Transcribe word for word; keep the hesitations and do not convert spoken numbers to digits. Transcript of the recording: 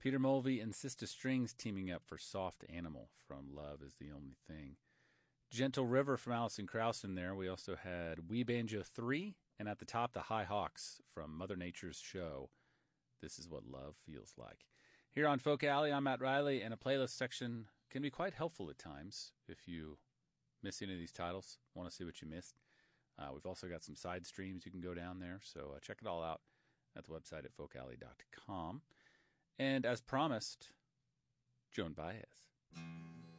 Peter Mulvey and Sista Strings teaming up for Soft Animal from Love Is the Only Thing. Gentle River from Alison Krauss in there. We also had Wee Banjo three, and at the top, the High Hawks from Mother Nature's Show. This is what love feels like. Here on Folk Alley, I'm Matt Riley, and a playlist section can be quite helpful at times if you miss any of these titles, want to see what you missed. Uh, we've also got some side streams you can go down there, so uh, check it all out at the website at folk alley dot com. And as promised, Joan Baez.